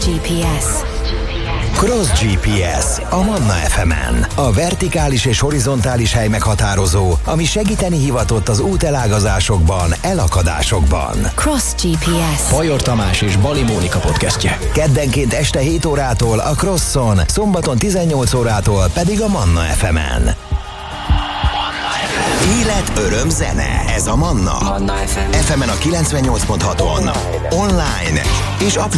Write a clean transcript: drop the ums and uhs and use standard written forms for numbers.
GPS. Cross GPS a Manna FM-en. A vertikális és horizontális hely meghatározó, ami segíteni hivatott az útelágazásokban, elakadásokban. Cross GPS. Bajor Tamás és Bali Mónika podcastje. Keddenként este 7 órától a Crosson, szombaton 18 órától pedig a Manna FM-en. Élet, öröm, zene. Ez a Manna. Manna FM. FM-en a 98.6-on. Online és